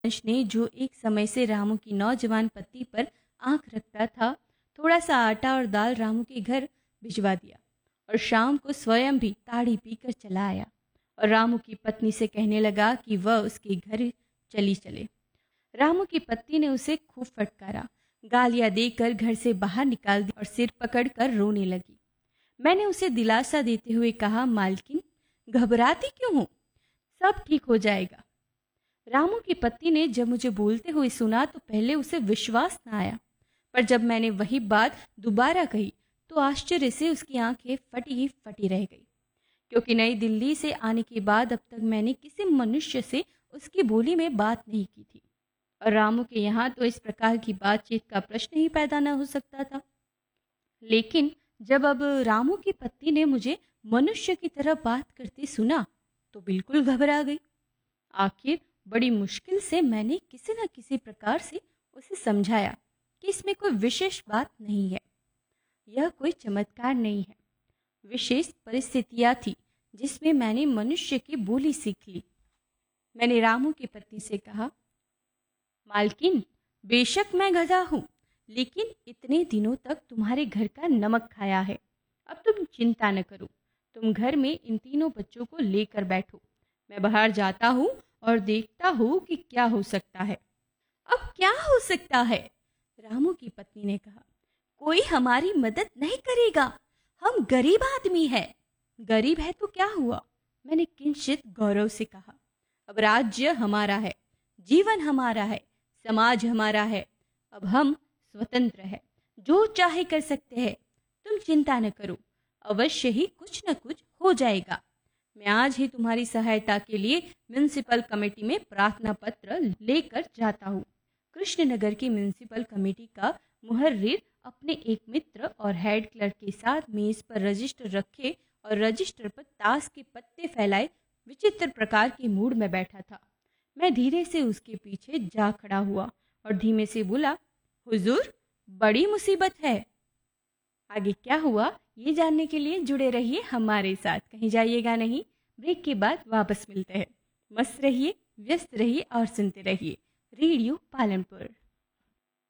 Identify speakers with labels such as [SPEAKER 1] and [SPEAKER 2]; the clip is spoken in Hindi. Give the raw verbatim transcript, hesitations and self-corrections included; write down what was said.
[SPEAKER 1] वंश ने, जो एक समय से रामू की नौजवान पत्नी पर आंख रखता था, थोड़ा सा आटा और दाल रामू के घर भिजवा दिया और शाम को स्वयं भी ताड़ी पीकर चला आया और रामू की पत्नी से कहने लगा कि वह उसके घर चली चले। रामू की पत्नी ने उसे खूब फटकारा, गालियां देकर घर से बाहर निकाल दिया और सिर पकड़कर रोने लगी। मैंने उसे दिलासा देते हुए कहा, मालकिन घबराती क्यों हो, सब ठीक हो जाएगा। रामू की पत्नी ने जब मुझे बोलते हुए सुना तो पहले उसे विश्वास न आया, पर जब मैंने वही बात दोबारा कही तो आश्चर्य से उसकी आंखें फटी ही फटी रह गई, क्योंकि नई दिल्ली से आने के बाद अब तक मैंने किसी मनुष्य से उसकी बोली में बात नहीं की थी और रामू के यहाँ तो इस प्रकार की बातचीत का प्रश्न ही पैदा न हो सकता था। लेकिन जब अब रामू की पत्नी ने मुझे मनुष्य की तरह बात करते सुना तो बिल्कुल घबरा गई। आखिर बड़ी मुश्किल से मैंने किसी न किसी प्रकार से उसे समझाया कि इसमें कोई विशेष बात नहीं है, यह कोई चमत्कार नहीं है, विशेष परिस्थितियां थी जिसमें मैंने मनुष्य की बोली सीख ली। मैंने रामू की पत्नी से कहा, मालकिन बेशक मैं गधा हूं, लेकिन इतने दिनों तक तुम्हारे घर का नमक खाया है, अब तुम चिंता न करो, तुम घर में इन तीनों बच्चों को लेकर बैठो, मैं बाहर जाता हूँ और देखता हूँ कि क्या हो सकता है। अब क्या हो सकता है? रामू की पत्नी ने कहा, कोई हमारी मदद नहीं करेगा, हम गरीब आदमी हैं। गरीब है तो क्या हुआ? मैंने किंचित गौरव से कहा, अब राज्य हमारा है, जीवन हमारा है, समाज हमारा है, अब हम स्वतंत्र हैं, जो चाहे कर सकते हैं, तुम चिंता न करो, अवश्य ही कुछ न कुछ हो जाएगा। मैं आज ही तुम्हारी सहायता के लिए म्युनिसिपल कमेटी में प्रार्थना पत्र लेकर जाता हूँ। कृष्णनगर की म्युनिसिपल कमेटी का मुहर्रिर अपने एक मित्र और हेड क्लर्क के साथ मेज पर रजिस्टर रखे और रजिस्टर पर ताश के पत्ते फैलाए विचित्र प्रकार के मूड में बैठा था। मैं धीरे से उसके पीछे जा खड़ा हुआ और धीमे से बोला, हुजूर बड़ी मुसीबत है। आगे क्या हुआ ये जानने के लिए जुड़े रहिए हमारे साथ, कहीं जाइएगा नहीं। ब्रेक के बाद वापस मिलते हैं। मस्त रहिए, व्यस्त रहिए और सुनते रहिए रेडियो पालनपुर।